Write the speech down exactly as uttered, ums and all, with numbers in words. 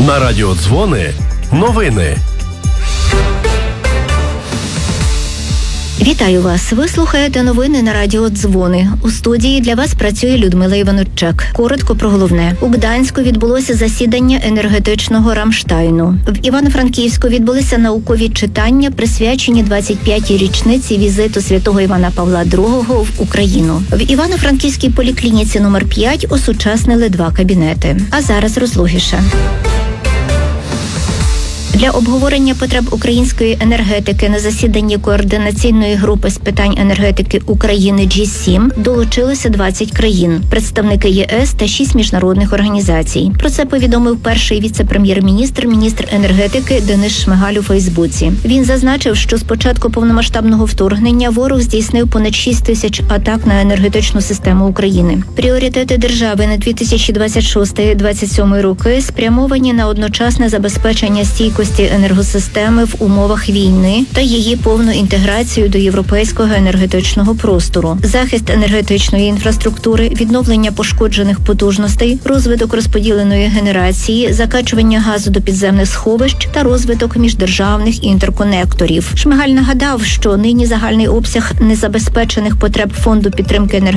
На радіо Дзвони новини. Вітаю вас! Ви слухаєте новини на радіо Дзвони. У студії для вас працює Людмила Іванчук. Коротко про головне. У Гданську відбулося засідання енергетичного Рамштайну. В Івано-Франківську відбулися наукові читання, присвячені двадцять п'ятій річниці візиту святого Івана Павла другого в Україну. В Івано-Франківській поліклініці номер п'ять осучаснили два кабінети. А зараз розлогіше. Для обговорення потреб української енергетики на засіданні координаційної групи з питань енергетики України джі сім долучилося двадцять країн, представники ЄС та шість міжнародних організацій. Про це повідомив перший віце-прем'єр-міністр, міністр енергетики Денис Шмигаль у Фейсбуці. Він зазначив, що з початку повномасштабного вторгнення ворог здійснив понад шість тисяч атак на енергетичну систему України. Пріоритети держави на дві тисячі двадцять шостий - двадцять сьомий роки спрямовані на одночасне забезпечення стійкості енергосистеми в умовах війни та її повну інтеграцію до європейського енергетичного простору, захист енергетичної інфраструктури, відновлення пошкоджених потужностей, розвиток розподіленої генерації, закачування газу до підземних сховищ та розвиток міждержавних інтерконекторів. Шмигаль нагадав, що нині загальний обсяг незабезпечених потреб Фонду підтримки енергетичної